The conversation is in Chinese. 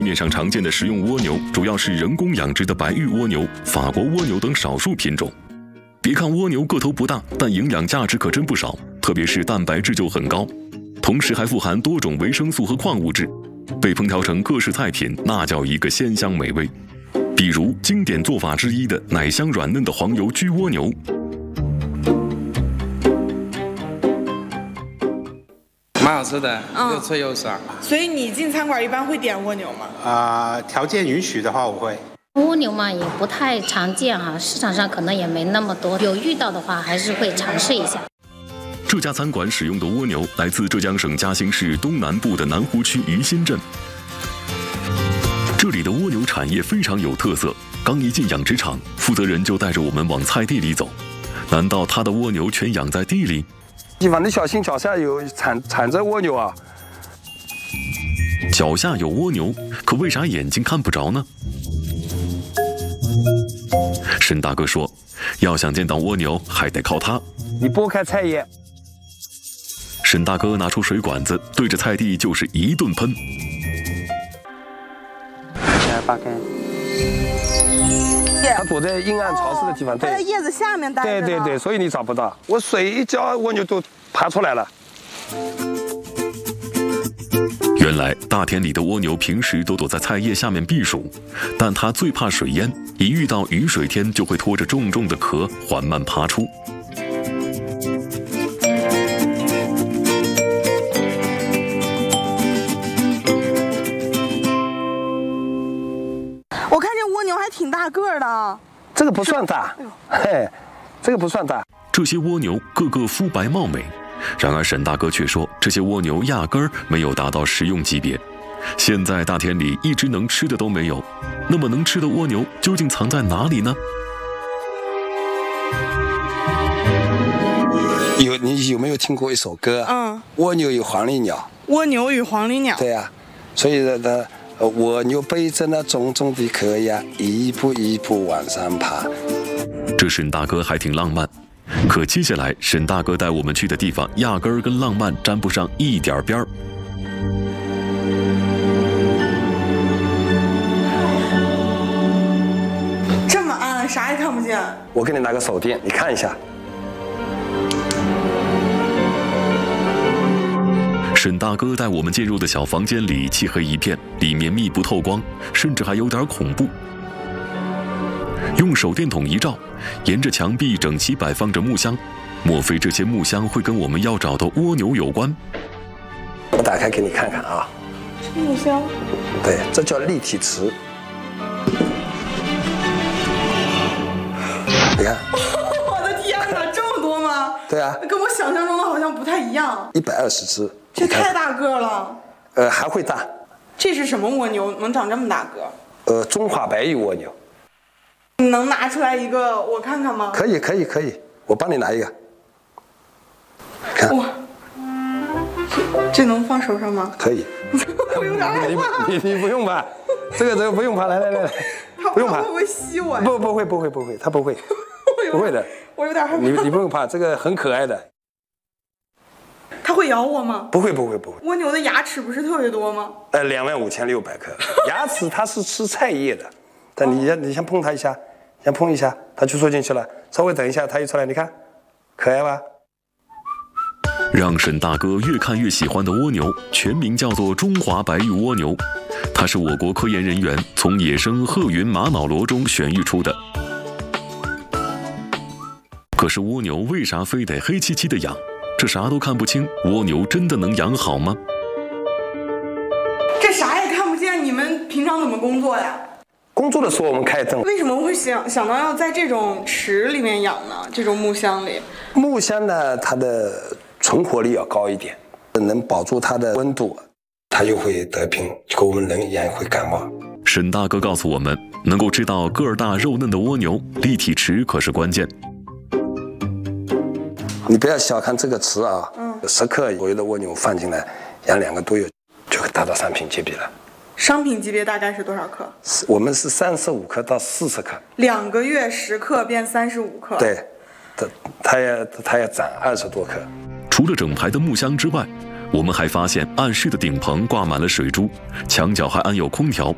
面上常见的食用蜗牛，主要是人工养殖的白玉蜗牛、法国蜗牛等少数品种。别看蜗牛个头不大，但营养价值可真不少，特别是蛋白质就很高，同时还富含多种维生素和矿物质，被烹调成各式菜品，那叫一个鲜香美味。比如经典做法之一的奶香软嫩的黄油焗蜗牛。 蛮好吃的，又脆又爽。 所以你进餐馆一般会点蜗牛吗？ 条件允许的话我会。 蜗牛嘛也不太常见哈，市场上可能也没那么多，有遇到的话还是会尝试一下。 这家餐馆使用的蜗牛来自浙江省嘉兴市东南部的南湖区鱼新镇。这里的蜗牛产业非常有特色，刚一进养殖场，负责人就带着我们往菜地里走。难道他的蜗牛全养在地里？ 地方，你小心脚下有产着蜗牛啊！ 脚下有蜗牛，可为啥眼睛看不着呢？沈大哥说，要想见到蜗牛，还得靠它。 你拨开菜叶。 沈大哥拿出水管子，对着菜地就是一顿喷。 扒开。它躲在阴暗潮湿的地方， 它在叶子下面待着。 对，所以你找不到。我水一浇，蜗牛都爬出来了。 原来大田里的蜗牛平时都躲在菜叶下面避暑，但它最怕水淹，一遇到雨水天就会拖着重重的壳缓慢爬出。 我看这蜗牛还挺大个的。 这个不算大，嘿，这个不算大。 这些蜗牛个个肤白貌美，然而沈大哥却说，这些蜗牛压根儿没有达到食用级别。现在大田里一只能吃的都没有，那么能吃的蜗牛究竟藏在哪里呢？ 你有没有听过一首歌？蜗牛与黄鹂鸟。 蜗牛与黄鹂鸟。 对呀，所以呢，蜗牛背着那重重的壳呀，一步一步往上爬。 这沈大哥还挺浪漫，可接下来沈大哥带我们去的地方，压根儿跟浪漫沾不上一点边儿。 这么暗，啥也看不见。 我给你拿个手电，你看一下。 沈大哥带我们进入的小房间里漆黑一片，里面密不透光，甚至还有点恐怖。用手电筒一照，沿着墙壁整齐摆放着木箱，莫非这些木箱会跟我们要找的蜗牛有关？ 我打开给你看看啊。 木箱。 对，这叫立体池。你看。 我的天哪，这么多吗？ 对啊。 跟我想象中的好像不太一样。 120只。 这太大个了。 还会大。 这是什么蜗牛？能长这么大个？ 中华白玉蜗牛。 你能拿出来一个我看看吗？ 可以，我帮你拿一个。看。哇， 这能放手上吗？ 可以。 我有点害怕。 你不用怕，这个不用怕，来，不用怕。 会不会吸我呀？ 不会，它不会，不会的。 我有点害怕。 你不用怕，这个很可爱的。 它会咬我吗？ 不会。 蜗牛的牙齿不是特别多吗 ？25600颗。牙齿它是吃菜叶的，但你先碰它一下。先碰一下，它就缩进去了。稍微等一下，它一出来，你看，可爱吧？ 让沈大哥越看越喜欢的蜗牛，全名叫做中华白玉蜗牛，它是我国科研人员从野生鹤云玛瑙螺中选育出的。可是蜗牛为啥非得黑漆漆的养？这啥都看不清，蜗牛真的能养好吗？ 这啥也看不见，你们平常怎么工作呀？ 工作的时候我们开灯。 为什么会想到要在这种池里面养呢？这种木箱里？ 木箱呢，它的存活率要高一点，能保住它的温度，它就会得病，就跟我们人一样会感冒。 沈大哥告诉我们，能够吃到个儿大肉嫩的蜗牛，立体池可是关键。 你不要小看这个池啊，10克左右的蜗牛放进来，养2个多月就会达到商品级别了。 商品级别大概是多少克？ 我们是35克到40克。 2个月10克变35克。 对，它要长20多克。 除了整排的木箱之外，我们还发现暗室的顶棚挂满了水珠，墙角还安有空调，